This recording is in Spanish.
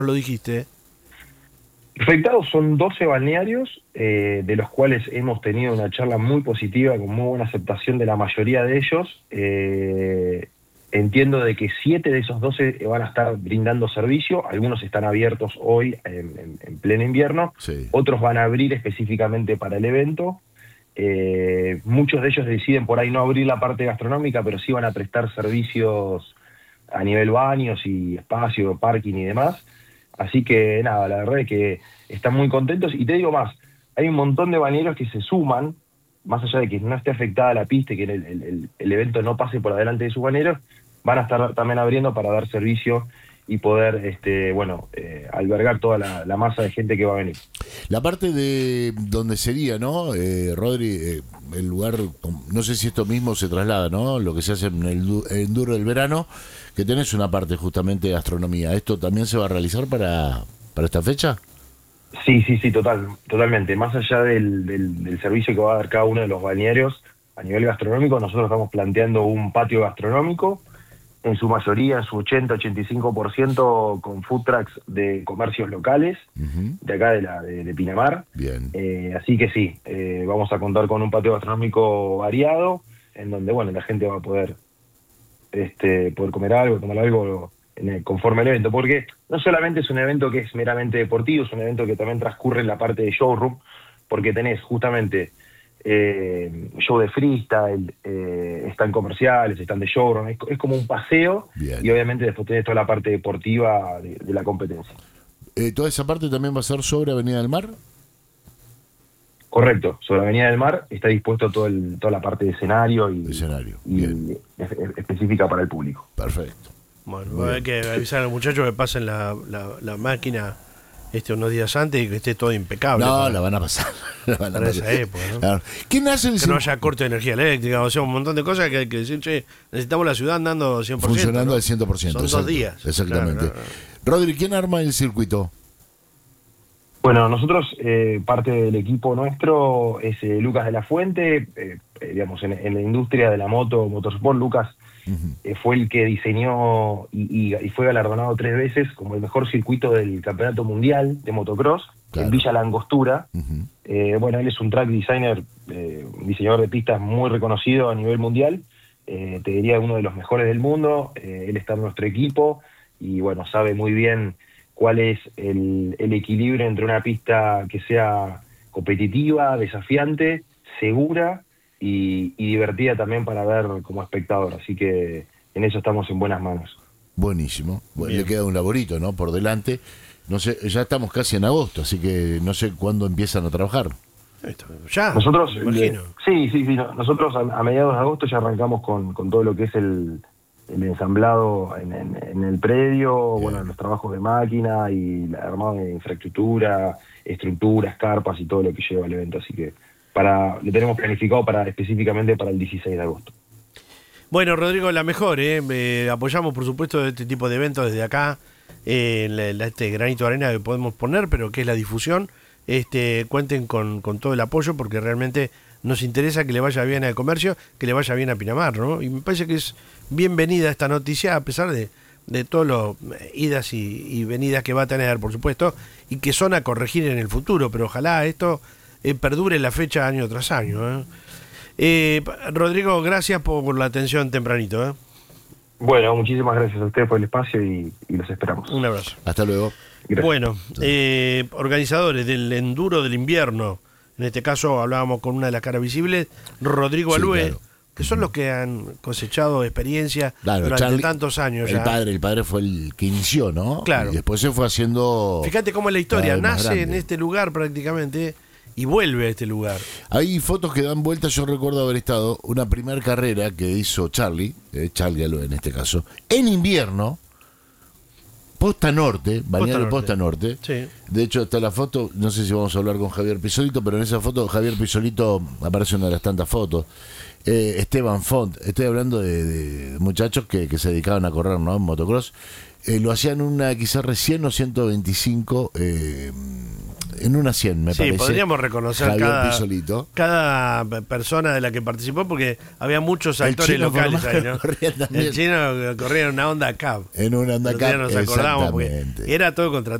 lo dijiste. Afectados son 12 balnearios, de los cuales hemos tenido una charla muy positiva, con muy buena aceptación de la mayoría de ellos. Entiendo de que 7 de esos 12 van a estar brindando servicio, algunos están abiertos hoy en pleno invierno, Sí. otros van a abrir específicamente para el evento. Muchos de ellos deciden por ahí no abrir la parte gastronómica, pero sí van a prestar servicios a nivel baños y espacio, parking y demás. Así que nada, la verdad es que están muy contentos. Y te digo más, hay un montón de balnearios que se suman, más allá de que no esté afectada la pista y que el evento no pase por adelante de sus balnearios, van a estar también abriendo para dar servicio y poder albergar toda la masa de gente que va a venir. La parte de donde sería, ¿no? Rodri, el lugar, no sé si esto mismo se traslada, ¿no? Lo que se hace en el enduro del verano, que tenés una parte justamente de gastronomía. ¿Esto también se va a realizar para esta fecha? Sí, totalmente. Más allá del servicio que va a dar cada uno de los balnearios a nivel gastronómico, nosotros estamos planteando un patio gastronómico, en su mayoría, en su 80-85%, con food trucks de comercios locales, de acá de Pinamar. Bien. Así que sí, vamos a contar con un patio gastronómico variado, en donde la gente va a poder comer algo, tomar algo conforme al evento, porque no solamente es un evento que es meramente deportivo, es un evento que también transcurre en la parte de showroom, porque tenés justamente show de freestyle, están comerciales, están de showroom, es como un paseo. Bien. Y obviamente después tenés toda la parte deportiva de la competencia. ¿Toda esa parte también va a ser sobre Avenida del Mar? Correcto, sobre Avenida del Mar está dispuesto toda la parte de escenario y Bien. específica para el público. Perfecto. Bueno, hay que avisar a los muchachos que pasen la máquina unos días antes y que esté todo impecable. No, la van a pasar. Para esa época, ¿no? Claro. ¿Quién hace el Que no haya corte de energía eléctrica, o sea, un montón de cosas que hay que decir, che, necesitamos la ciudad andando 100%. funcionando ¿no? al 100%? Son exacto, 2 días. Exactamente. Claro. Rodri, ¿quién arma el circuito? Bueno, nosotros, parte del equipo nuestro es Lucas de la Fuente, digamos, en la industria de la motorsport. Lucas fue el que diseñó y fue galardonado 3 veces como el mejor circuito del Campeonato Mundial de Motocross, Claro. en Villa La Angostura. Él es un track designer, un diseñador de pistas muy reconocido a nivel mundial, te diría uno de los mejores del mundo. Él está en nuestro equipo y sabe muy bien cuál es el equilibrio entre una pista que sea competitiva, desafiante, segura y divertida también para ver como espectador. Así que en eso estamos en buenas manos. Buenísimo. Bueno, le queda un laborito, ¿no? Por delante. No sé, ya estamos casi en agosto, así que no sé cuándo empiezan a trabajar. Ya, Nosotros, me imagino. sí, nosotros a mediados de agosto ya arrancamos con todo lo que es el ensamblado en el predio, Bien. los trabajos de máquina y el armado de infraestructura, estructuras, carpas y todo lo que lleva el evento. Así que lo tenemos planificado específicamente para el 16 de agosto. Bueno, Rodrigo, la mejor, apoyamos por supuesto este tipo de eventos desde acá, este granito de arena que podemos poner, pero que es la difusión. Cuenten con todo el apoyo, porque realmente nos interesa que le vaya bien al comercio, que le vaya bien a Pinamar, ¿no? Y me parece que es bienvenida esta noticia, a pesar de todas las idas y venidas que va a tener, por supuesto, y que son a corregir en el futuro, pero ojalá esto perdure la fecha año tras año. Rodrigo, gracias por la atención tempranito. Bueno, muchísimas gracias a ustedes por el espacio y los esperamos. Un abrazo. Hasta luego. Gracias. Bueno, organizadores del enduro del invierno, en este caso hablábamos con una de las caras visibles, Rodrigo Sí, Alue, claro. que son los que han cosechado experiencia Claro, durante Charlie, tantos años el ya. padre fue el que inició, ¿no? Claro. Y después se fue haciendo... Fíjate cómo es la historia, cada vez más nace en grande. este lugar prácticamente y vuelve a este lugar. Hay fotos que dan vueltas. Yo recuerdo haber estado una primera carrera que hizo Charlie Alue en este caso, en invierno, Posta Norte, balneario Posta Norte. Sí. De hecho, está la foto, no sé si vamos a hablar con Javier Pisolito, pero en esa foto Javier Pisolito aparece una de las tantas fotos. Esteban Font, estoy hablando de muchachos que se dedicaban a correr, ¿no? En motocross. Lo hacían una XR 100 o 125 en una 100, me Sí, parece. podríamos reconocer Javier Pisolito. cada persona de la que participó, porque había muchos El actores Chino locales Formaggio ahí, ¿no? corría también. El chino corría en una onda cab. En una El otro Andacap, día nos acordábamos, porque exactamente. era todo contra